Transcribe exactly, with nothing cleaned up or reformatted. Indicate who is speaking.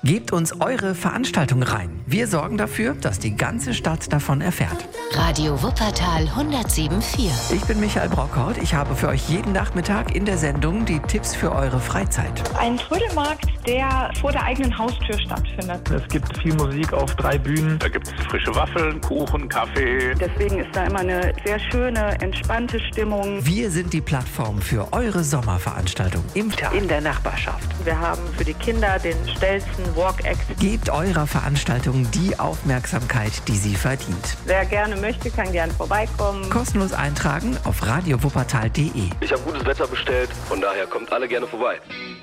Speaker 1: Gebt uns eure Veranstaltung rein. Wir sorgen dafür, dass die ganze Stadt davon erfährt.
Speaker 2: Radio Wuppertal hundertsieben Komma vier.
Speaker 1: Ich bin Michael Brockhaut. Ich habe für euch jeden Nachmittag in der Sendung die Tipps für eure Freizeit.
Speaker 3: Ein Trödelmarkt, der vor der eigenen Haustür stattfindet.
Speaker 4: Es gibt viel Musik auf drei Bühnen.
Speaker 5: Da gibt es frische Waffeln, Kuchen, Kaffee.
Speaker 6: Deswegen ist da immer eine sehr schöne, entspannte Stimmung.
Speaker 1: Wir sind die Plattform für eure Sommerveranstaltung im Tal.
Speaker 6: In der Nachbarschaft. Wir haben für die Kinder den Stelzen Walk-Act.
Speaker 1: Gebt eurer Veranstaltung die Aufmerksamkeit, die sie verdient.
Speaker 6: Wer gerne möchte, kann gerne vorbeikommen.
Speaker 1: Kostenlos eintragen auf radio wuppertal punkt de.
Speaker 7: Ich habe gutes Wetter bestellt, von daher kommt alle gerne vorbei.